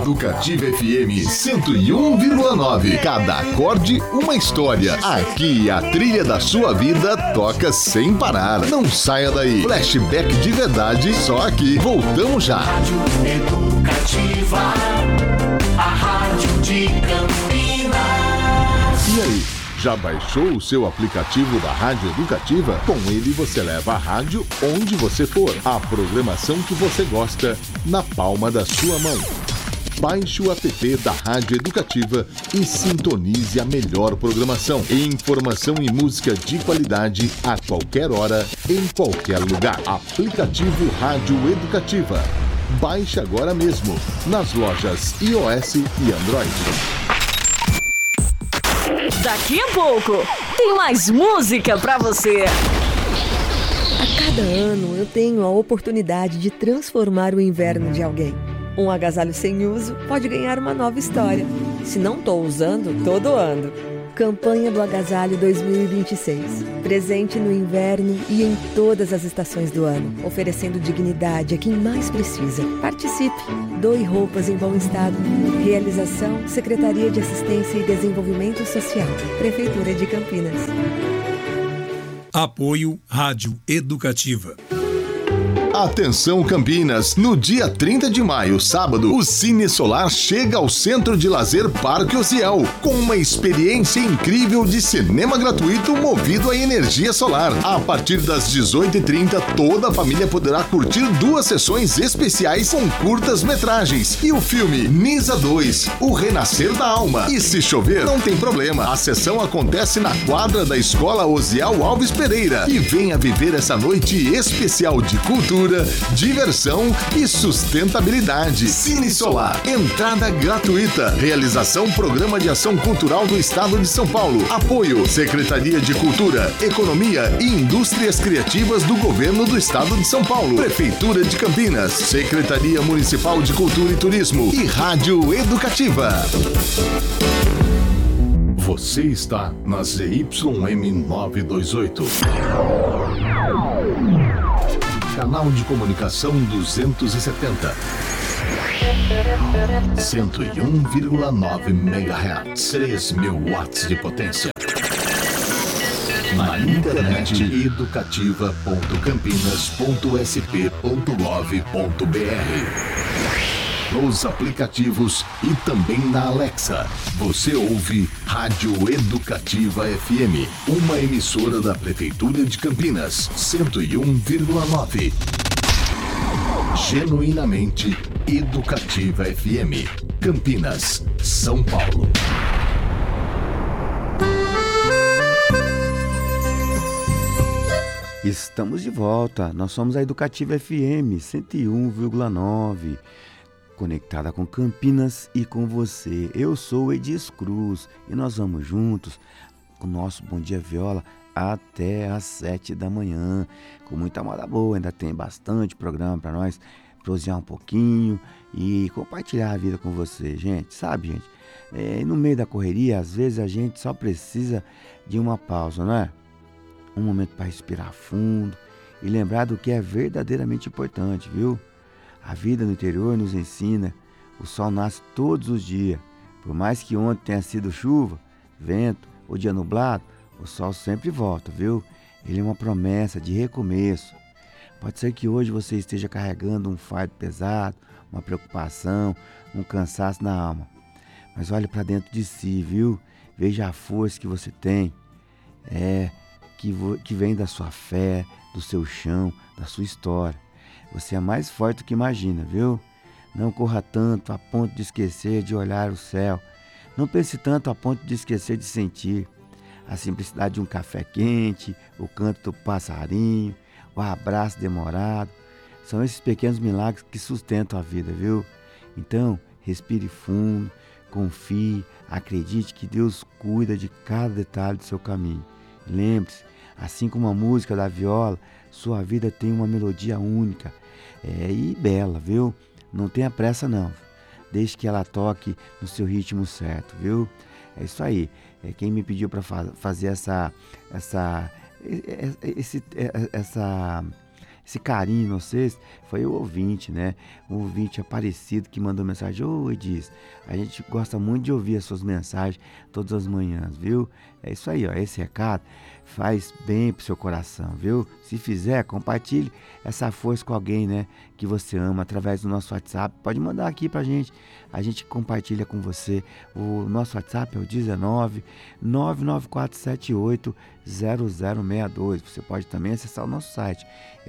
Educativa FM 101,9. Cada acorde, uma história. Aqui a trilha da sua vida toca sem parar. Não saia daí. Flashback de verdade, só aqui. Voltamos já. Rádio Educativa, a rádio de Campinas. E aí? Já baixou o seu aplicativo da Rádio Educativa? Com ele você leva a rádio onde você for. A programação que você gosta na palma da sua mão. Baixe o app da Rádio Educativa e sintonize a melhor programação. Informação e música de qualidade a qualquer hora, em qualquer lugar. Aplicativo Rádio Educativa. Baixe agora mesmo nas lojas iOS e Android. Daqui a pouco tem mais música pra você. A cada ano eu tenho a oportunidade de transformar o inverno de alguém. Um agasalho sem uso pode ganhar uma nova história. Se não estou usando, tô doando. Campanha do Agasalho 2026. Presente no inverno e em todas as estações do ano, oferecendo dignidade a quem mais precisa. Participe. Doe roupas em bom estado. Realização: Secretaria de Assistência e Desenvolvimento Social. Prefeitura de Campinas. Apoio Rádio Educativa. Atenção Campinas, no dia 30 de maio, sábado, o Cine Solar chega ao Centro de Lazer Parque Ociel, com uma experiência incrível de cinema gratuito movido a energia solar. A partir das 18h30, toda a família poderá curtir 2 sessões especiais com curtas-metragens e o filme Nisa 2, O Renascer da Alma. E se chover, não tem problema, a sessão acontece na quadra da Escola Osiel Alves Pereira. E venha viver essa noite especial de cultura, diversão e sustentabilidade. Cine Solar, entrada gratuita. Realização: Programa de Ação Cultural do Estado de São Paulo. Apoio: Secretaria de Cultura, Economia e Indústrias Criativas do Governo do Estado de São Paulo. Prefeitura de Campinas, Secretaria Municipal de Cultura e Turismo e Rádio Educativa. Você está na ZYM 928. Canal de comunicação 270. 101,9 MHz. 3.000 watts de potência. Na internet, educativa.campinas.sp.gov.br. Nos aplicativos e também na Alexa. Você ouve Rádio Educativa FM, uma emissora da Prefeitura de Campinas, 101,9. Genuinamente Educativa FM, Campinas, São Paulo. Estamos de volta. Nós somos a Educativa FM 101,9. Conectada com Campinas e com você. Eu sou o Edis Cruz e nós vamos juntos com o nosso Bom Dia Viola até às 7 da manhã, com muita moda boa. Ainda tem bastante programa para nós prosear um pouquinho e compartilhar a vida com você, gente. Sabe, gente, no meio da correria, às vezes a gente só precisa de uma pausa, não é? Um momento para respirar fundo e lembrar do que é verdadeiramente importante, viu? A vida no interior nos ensina, o sol nasce todos os dias. Por mais que ontem tenha sido chuva, vento ou dia nublado, o sol sempre volta, viu? Ele é uma promessa de recomeço. Pode ser que hoje você esteja carregando um fardo pesado, uma preocupação, um cansaço na alma. Mas olhe para dentro de si, viu? Veja a força que você tem, que vem da sua fé, do seu chão, da sua história. Você é mais forte do que imagina, viu? Não corra tanto a ponto de esquecer de olhar o céu. Não pense tanto a ponto de esquecer de sentir a simplicidade de um café quente, o canto do passarinho, o abraço demorado. São esses pequenos milagres que sustentam a vida, viu? Então, respire fundo, confie, acredite que Deus cuida de cada detalhe do seu caminho. Lembre-se, assim como a música da viola, sua vida tem uma melodia única e bela, viu? Não tenha pressa não, deixe que ela toque no seu ritmo certo, viu? É isso aí. Quem me pediu para fazer esse esse carinho em vocês, foi o ouvinte, né? O ouvinte Aparecido que mandou mensagem. Ô, Edis, a gente gosta muito de ouvir as suas mensagens todas as manhãs, viu? É isso aí, ó, esse recado faz bem pro seu coração, viu? Se fizer, compartilhe essa força com alguém, né, que você ama, através do nosso WhatsApp. Pode mandar aqui pra gente, a gente compartilha com você. O nosso WhatsApp é o 19 99478 0062. Você pode também acessar o nosso site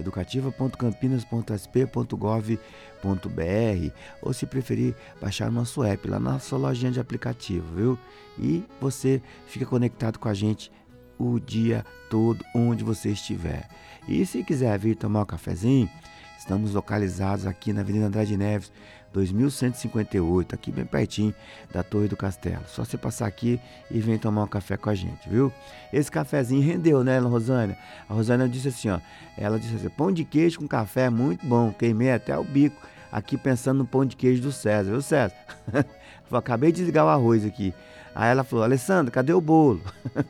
educativa.campinas.sp.gov.br, ou se preferir, baixar o nosso app lá na sua lojinha de aplicativo, viu? E você fica conectado com a gente o dia todo, onde você estiver. E se quiser vir tomar um cafezinho, estamos localizados aqui na Avenida Andrade Neves, 2158, aqui bem pertinho da Torre do Castelo. Só você passar aqui e vem tomar um café com a gente, viu? Esse cafezinho rendeu, né, Rosânia? A Rosânia disse assim, ó, ela disse assim, pão de queijo com café é muito bom, queimei até o bico aqui pensando no pão de queijo do César, viu, César? Acabei de desligar o arroz aqui. Aí ela falou, Alessandra, cadê o bolo?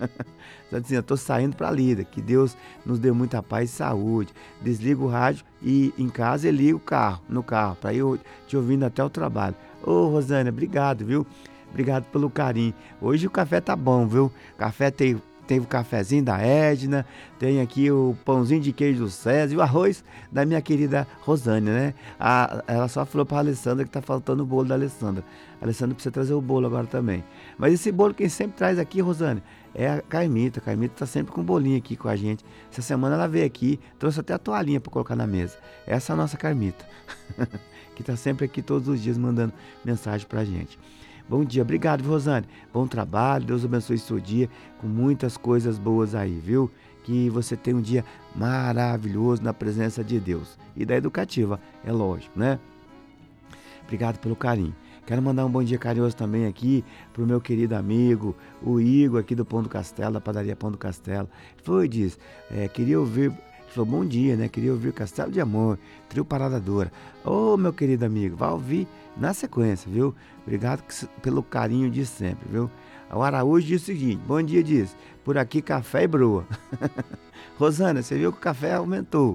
Ela disse, eu tô saindo pra lida, que Deus nos dê muita paz e saúde. Desliga o rádio e em casa eu ligo no carro, pra eu te ouvindo até o trabalho. Ô, Rosânia, obrigado, viu? Obrigado pelo carinho. Hoje o café tá bom, viu? O café tem o cafezinho da Edna, tem aqui o pãozinho de queijo do César e o arroz da minha querida Rosânia, né? Ela só falou pra Alessandra que tá faltando o bolo da Alessandra. A Alessandra precisa trazer o bolo agora também. Mas esse bolo quem sempre traz aqui, Rosânia, é a Carmita. A Carmita tá sempre com um bolinho aqui com a gente. Essa semana ela veio aqui, trouxe até a toalhinha para colocar na mesa. Essa é a nossa Carmita, que tá sempre aqui todos os dias mandando mensagem pra gente. Bom dia, obrigado, Rosane. Bom trabalho, Deus abençoe seu dia com muitas coisas boas aí, viu? Que você tenha um dia maravilhoso na presença de Deus. E da Educativa, é lógico, né? Obrigado pelo carinho. Quero mandar um bom dia carinhoso também aqui pro meu querido amigo, o Igor aqui do Pão do Castelo, da padaria Pão do Castelo. Ele falou, diz, queria ouvir... Ele falou, bom dia, né? Queria ouvir Castelo de Amor, Trio Parada Dura. Ô, meu querido amigo, vai ouvir na sequência, viu? Obrigado pelo carinho de sempre, viu? O Araújo diz o seguinte, bom dia, diz, por aqui café e broa. Rosana, você viu que o café aumentou.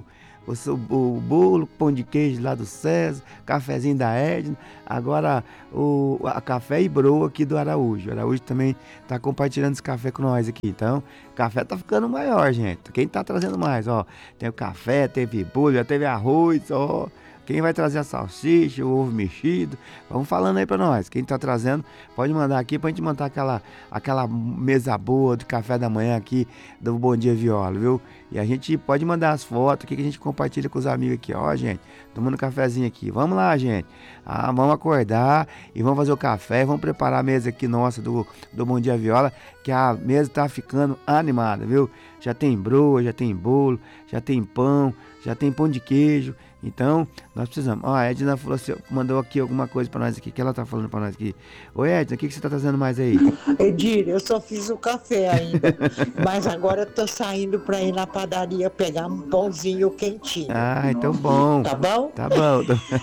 O bolo, pão de queijo lá do César, cafezinho da Edna, agora a café e broa aqui do Araújo. O Araújo também tá compartilhando esse café com nós aqui. Então, o café tá ficando maior, gente. Quem tá trazendo mais, ó? Tem o café, teve bolo, já teve arroz, ó. Quem vai trazer a salsicha, o ovo mexido? Vamos falando aí pra nós. Quem tá trazendo, pode mandar aqui pra gente montar aquela mesa boa de café da manhã aqui do Bom Dia Viola, viu? E a gente pode mandar as fotos aqui que a gente compartilha com os amigos aqui. Ó, gente, tomando um cafezinho aqui. Vamos lá, gente. Vamos acordar e vamos fazer o café. Vamos preparar a mesa aqui nossa do Bom Dia Viola, que a mesa tá ficando animada, viu? Já tem broa, já tem bolo, já tem pão, já tem pão de queijo. Então, nós precisamos. Ó, a Edna falou assim, mandou aqui alguma coisa pra nós aqui, que ela tá falando pra nós aqui. Ô, Edna, o que você tá trazendo mais aí? Edir, eu só fiz o café ainda, mas agora eu tô saindo pra ir na padaria pegar um pãozinho quentinho. Ah, então bom. Tá bom? Tá bom.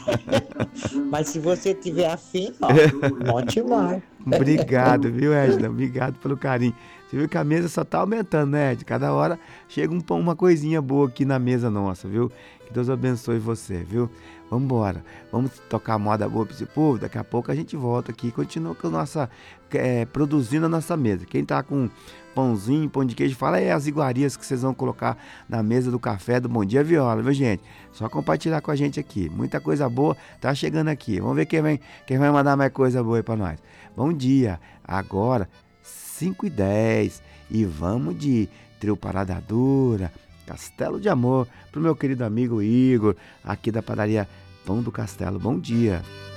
Mas se você tiver afim, ó, ótimo. Obrigado, viu, Edna? Obrigado pelo carinho. Você viu que a mesa só tá aumentando, né, Ed? Cada hora chega uma coisinha boa aqui na mesa nossa, viu? Que Deus abençoe você, viu? Vamos embora. Vamos tocar moda boa para esse povo. Daqui a pouco a gente volta aqui e continua com a nossa, produzindo a nossa mesa. Quem tá com pãozinho, pão de queijo, fala aí as iguarias que vocês vão colocar na mesa do café do Bom Dia Viola, viu, gente? Só compartilhar com a gente aqui. Muita coisa boa tá chegando aqui. Vamos ver quem vai mandar mais coisa boa aí para nós. Bom dia. Agora 5h10 e vamos de Trio Parada Dura, Castelo de Amor, pro meu querido amigo Igor, aqui da padaria Pão do Castelo. Bom dia.